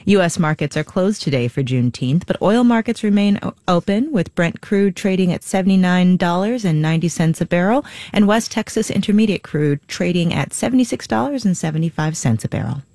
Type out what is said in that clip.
U.S. markets are closed today for Juneteenth, but oil markets remain open, with Brent crude trading at $79.90 a barrel and West Texas Intermediate crude trading at $76.75 a barrel.